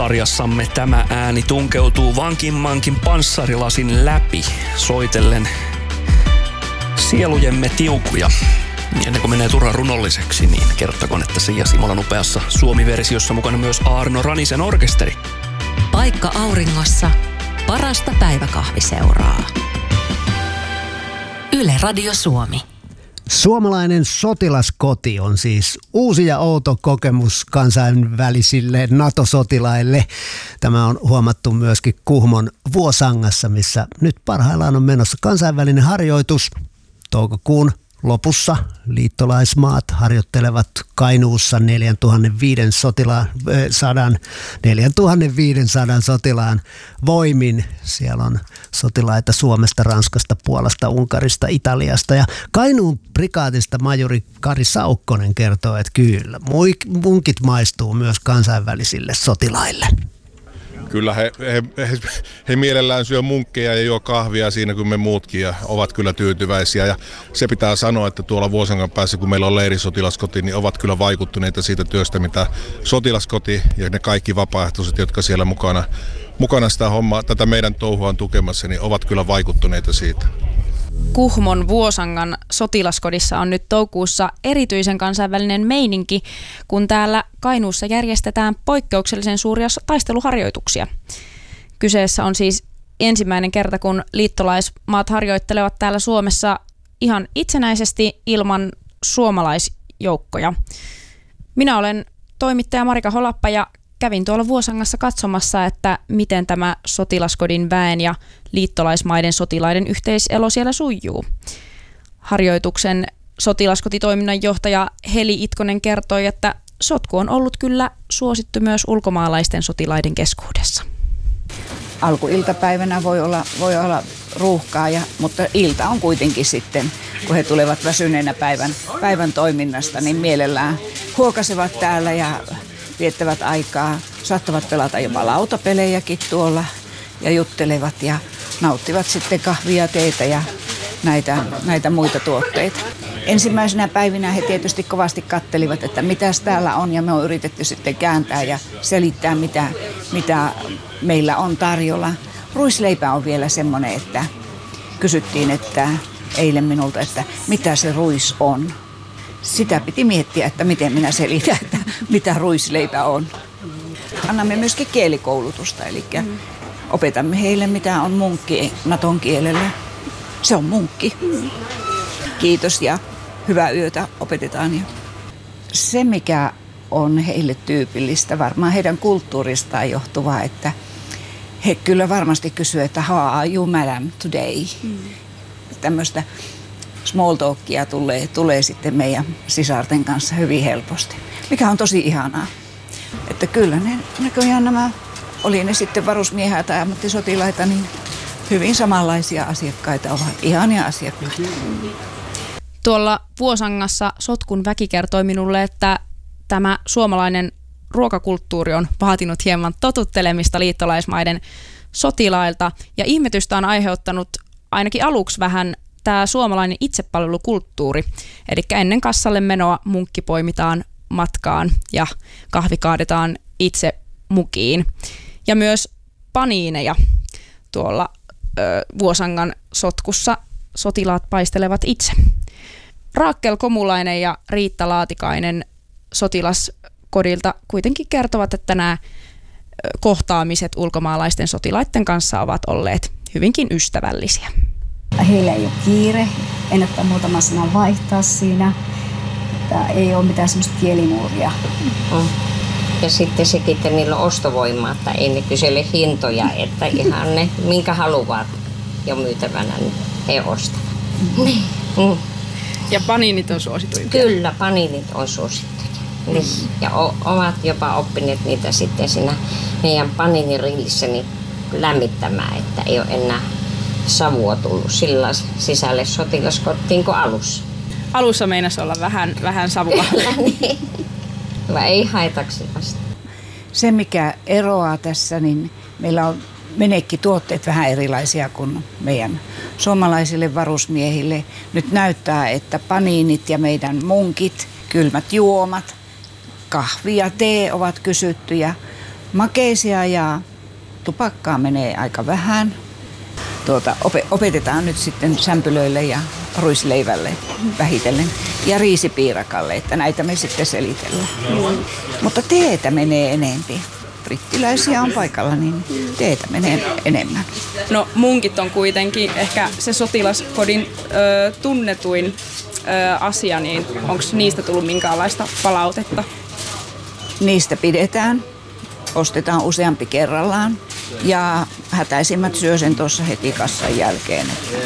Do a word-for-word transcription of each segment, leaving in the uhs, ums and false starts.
sarjassamme tämä ääni tunkeutuu vankinmankin panssarilasin läpi, soitellen sielujemme tiukuja. Ennen kuin menee turhan runolliseksi, niin kerrottakoon, että Sija Simolan upeassa Suomi-versiossa mukana myös Aarno Ranisen orkesteri. Paikka auringossa, parasta päiväkahviseuraa. Yle Radio Suomi. Suomalainen sotilaskoti on siis uusi ja outo kokemus kansainvälisille NATO-sotilaille. Tämä on huomattu myöskin Kuhmon Vuosangassa, missä nyt parhaillaan on menossa kansainvälinen harjoitus. Toukokuun lopussa liittolaismaat harjoittelevat Kainuussa neljätuhattaviisisataa sotilaan, neljätuhattaviisisataa sotilaan voimin. Siellä on sotilaita Suomesta, Ranskasta, Puolasta, Unkarista, Italiasta. Ja Kainuun prikaatista majuri Kari Saukkonen kertoo, että kyllä, munkit maistuu myös kansainvälisille sotilaille. Kyllä he, he, he, he mielellään syö munkkeja ja juo kahvia siinä kuin me muutkin ja ovat kyllä tyytyväisiä. Ja se pitää sanoa, että tuolla Vuosangan päässä, kun meillä on leirisotilaskoti, niin ovat kyllä vaikuttuneita siitä työstä, mitä sotilaskoti ja ne kaikki vapaaehtoiset, jotka siellä mukana, mukana sitä hommaa, tätä meidän touhua on tukemassa, niin ovat kyllä vaikuttuneita siitä. Kuhmon Vuosangan sotilaskodissa on nyt toukokuussa erityisen kansainvälinen meininki, kun täällä Kainuussa järjestetään poikkeuksellisen suuria taisteluharjoituksia. Kyseessä on siis ensimmäinen kerta, kun liittolaismaat harjoittelevat täällä Suomessa ihan itsenäisesti ilman suomalaisjoukkoja. Minä olen toimittaja Marika Holappa ja kävin tuolla Vuosangassa katsomassa, että miten tämä sotilaskodin väen ja liittolaismaiden sotilaiden yhteiselo siellä sujuu. Harjoituksen sotilaskotitoiminnan johtaja Heli Itkonen kertoi, että sotku on ollut kyllä suosittu myös ulkomaalaisten sotilaiden keskuudessa. Alkuiltapäivänä voi olla, voi olla ruuhkaa, ja, mutta ilta on kuitenkin sitten, kun he tulevat väsyneenä päivän, päivän toiminnasta, niin mielellään huokasevat täällä ja viettävät aikaa, saattavat pelata jopa lautapelejäkin tuolla ja juttelevat ja nauttivat sitten kahvia, teetä ja näitä, näitä muita tuotteita. Ensimmäisenä päivinä he tietysti kovasti kattelivat, että mitäs täällä on, ja me on yritetty sitten kääntää ja selittää, mitä, mitä meillä on tarjolla. Ruisleipä on vielä semmoinen, että kysyttiin että eilen minulta, että mitä se ruis on. Sitä piti miettiä, että miten minä selitän, että mitä ruisleipä on. Annamme myöskin kielikoulutusta, eli opetamme heille, mitä on munkki Naton kielellä. Se on munkki. Kiitos ja hyvää yötä opetetaan. Se, mikä on heille tyypillistä, varmaan heidän kulttuuristaan johtuvaa, että he kyllä varmasti kysyvät, että how are you madam today? Mm. Tämmöistä small talkia tulee, tulee sitten meidän sisarten kanssa hyvin helposti, mikä on tosi ihanaa. Että kyllä ne näköjään nämä, oli ne sitten varusmiehiä tai ammattisotilaita, niin hyvin samanlaisia asiakkaita ovat, ihania asiakkaita. Tuolla Vuosangassa sotkun väki kertoi minulle, että tämä suomalainen ruokakulttuuri on vaatinut hieman totuttelemista liittolaismaiden sotilailta, ja ihmetystä on aiheuttanut ainakin aluksi vähän tämä suomalainen itsepalvelukulttuuri. Eli ennen kassalle menoa munkki poimitaan matkaan ja kahvi kaadetaan itse mukiin. Ja myös paniineja tuolla ö, Vuosangan sotkussa sotilaat paistelevat itse. Raakkel Komulainen ja Riitta Laatikainen sotilaskodilta kuitenkin kertovat, että nämä kohtaamiset ulkomaalaisten sotilaiden kanssa ovat olleet hyvinkin ystävällisiä. Heillä ei ole kiire, ennättää muutama sana vaihtaa siinä. Tää ei ole mitään semmoista kielimuuria. Mm. Ja sitten sekin, että niillä on ostovoimaa, että ei ne kysele hintoja, että ihan ne, minkä haluavat jo myytävänä, niin he ostavat. Mm. Mm. Ja paniinit on suosituja. Kyllä, paniinit on suosittuja. Mm. Niin. Ja o- ovat jopa oppineet niitä sitten siinä meidän paniinirillissä niin lämmittämään, että ei ole enää savua tullut sillä sisälle sotilaskottiin kuin alussa. Alussa meinasi olla vähän, vähän savua. Niin. Vai ei haitaksi vasta. Se, mikä eroaa tässä, niin meillä on menekki-tuotteet vähän erilaisia kuin meidän suomalaisille varusmiehille. Nyt näyttää, että paniinit ja meidän munkit, kylmät juomat, kahvi ja tee ovat kysyttyjä. Makeisia ja tupakkaa menee aika vähän. Tuota, opetetaan nyt sitten sämpylöille ja ruisleivälle vähitellen ja riisipiirakalle, että näitä me sitten selitellään. Mm. Mutta teetä menee enempi. Brittiläisiä on paikalla, niin teetä menee enemmän. No munkit on kuitenkin ehkä se sotilaskodin ö, tunnetuin ö, asia, niin onko niistä tullut minkäänlaista palautetta? Niistä pidetään. Ostetaan useampi kerrallaan ja hätäisimmät syö sen tuossa heti kassan jälkeen.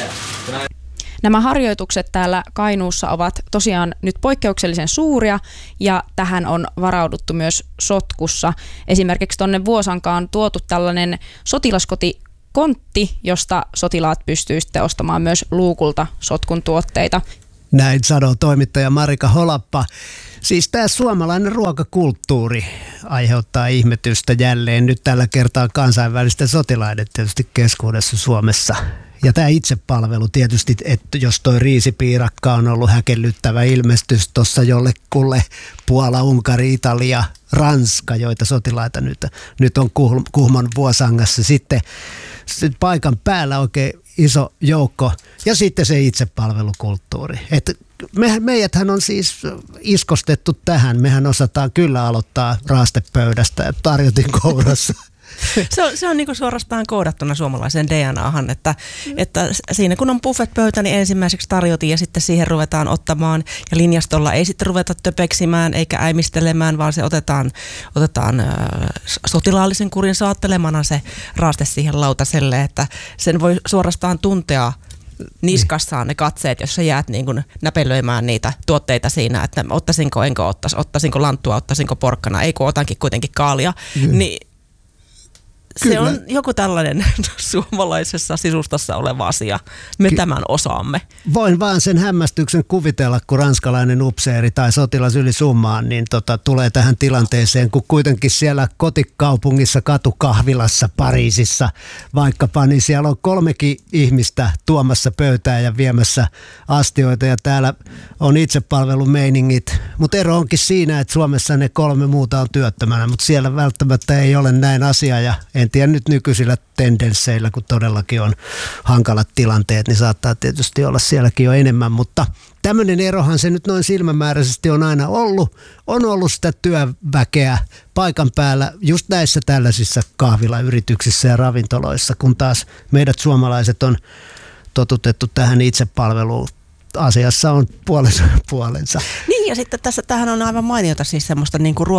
Nämä harjoitukset täällä Kainuussa ovat tosiaan nyt poikkeuksellisen suuria ja tähän on varauduttu myös sotkussa. Esimerkiksi tuonne Vuosankaan on tuotu tällainen sotilaskotikontti, josta sotilaat pystyy sitten ostamaan myös luukulta sotkun tuotteita. Näin sanoo toimittaja Marika Holappa. Siis tämä suomalainen ruokakulttuuri aiheuttaa ihmetystä jälleen nyt tällä kertaa kansainvälisten sotilaiden tietysti keskuudessa Suomessa. Ja tämä itsepalvelu tietysti, että jos toi riisipiirakka on ollut häkellyttävä ilmestys tuossa jollekulle Puola, Unkari, Italia, Ranska, joita sotilaita nyt, nyt on Kuhmon Vuosangassa. Sitten, sitten paikan päällä oikein iso joukko ja sitten se itsepalvelukulttuuri. Että me, meidäthän on siis iskostettu tähän. Mehän osataan kyllä aloittaa raastepöydästä ja tarjotin kourassa. Se on, se on niin kuin suorastaan koodattuna suomalaiseen D N A:han, että, että siinä kun on buffet-pöytä, niin ensimmäiseksi tarjotin ja sitten siihen ruvetaan ottamaan. Ja linjastolla ei sitten ruveta töpeksimään eikä äimistelemään, vaan se otetaan, otetaan äh, sotilaallisen kurin saattelemana se raaste siihen lautaselle, että sen voi suorastaan tuntea niskassaan ne katseet, jos sä jäät niin kuin näpelöimään niitä tuotteita siinä, että ottaisinko, enkö ottaisi, ottaisinko lanttua, ottaisinko porkkana, ei kun otankin kuitenkin kaalia, mm. niin se Kyllä. on joku tällainen suomalaisessa sisustassa oleva asia. Me Ky- tämän osaamme. Voin vaan sen hämmästyksen kuvitella, kun ranskalainen upseeri tai sotilas yli summaan, niin tota, tulee tähän tilanteeseen, kun kuitenkin siellä kotikaupungissa katukahvilassa Pariisissa vaikkapa, niin siellä on kolmekin ihmistä tuomassa pöytää ja viemässä astioita ja täällä on itsepalvelumeiningit. Mutta ero onkin siinä, että Suomessa ne kolme muuta on työttömänä, mutta siellä välttämättä ei ole näin asia ja en tiedä nyt nykyisillä tendensseillä, kun todellakin on hankalat tilanteet, niin saattaa tietysti olla sielläkin jo enemmän, mutta tämmöinen erohan se nyt noin silmämääräisesti on aina ollut. On ollut sitä työväkeä paikan päällä just näissä tällaisissa kahvilayrityksissä ja ravintoloissa, kun taas meidät suomalaiset on totutettu tähän itsepalveluun. Asiassa on puolensa puolensa. Niin ja sitten tässä tähän on aivan mainiota siis semmoista niin kuin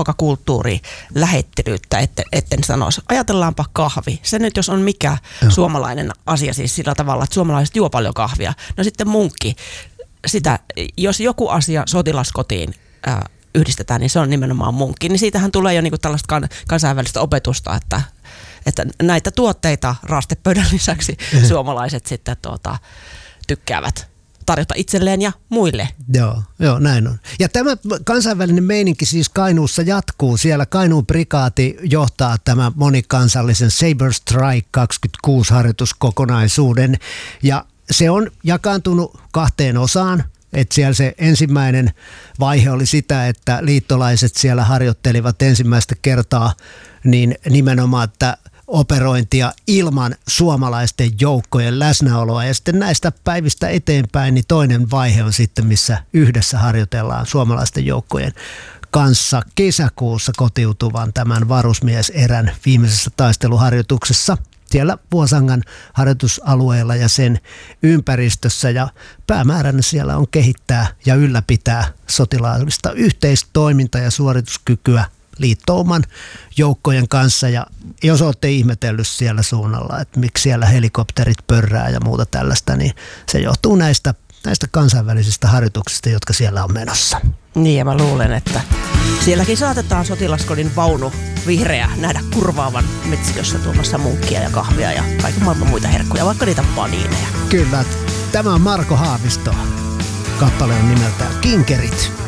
ruokakulttuurilähettelyyttä, etten, etten sanoisi. Ajatellaanpa kahvi. Se nyt jos on mikä Joo. suomalainen asia siis sillä tavalla, että suomalaiset juo paljon kahvia. No sitten munkki. Sitä, jos joku asia sotilaskotiin äh, yhdistetään, niin se on nimenomaan munkki. Niin siitähän tulee jo niin kuin tällaista kan, kansainvälistä opetusta, että, että näitä tuotteita raastepöydän lisäksi suomalaiset sitten tuota, tykkäävät tarjota itselleen ja muille. Joo, joo, näin on. Ja tämä kansainvälinen meininki siis Kainuussa jatkuu. Siellä Kainuun prikaati johtaa tämä monikansallisen Saber Strike kaksikymmentäkuusi harjoituskokonaisuuden. Ja se on jakaantunut kahteen osaan. Että siellä se ensimmäinen vaihe oli sitä, että liittolaiset siellä harjoittelivat ensimmäistä kertaa niin nimenomaan, että operointia ilman suomalaisten joukkojen läsnäoloa. Ja sitten näistä päivistä eteenpäin niin toinen vaihe on sitten, missä yhdessä harjoitellaan suomalaisten joukkojen kanssa kesäkuussa kotiutuvan tämän varusmieserän viimeisessä taisteluharjoituksessa siellä Vuosangan harjoitusalueella ja sen ympäristössä. Ja päämääränä siellä on kehittää ja ylläpitää sotilaallista yhteistoimintaa ja suorituskykyä liittouman joukkojen kanssa. Ja jos olette ihmetellyt siellä suunnalla, että miksi siellä helikopterit pörrää ja muuta tällaista, niin se johtuu näistä, näistä kansainvälisistä harjoituksista, jotka siellä on menossa. Niin ja mä luulen, että sielläkin saatetaan sotilaskodin vaunu vihreä nähdä kurvaavan metsikössä tuomassa munkkia ja kahvia ja kaiken maailman muita herkkuja, vaikka niitä paniineja. Kyllä. Tämä on Marko Haavisto. Kappale on nimeltään Kinkerit.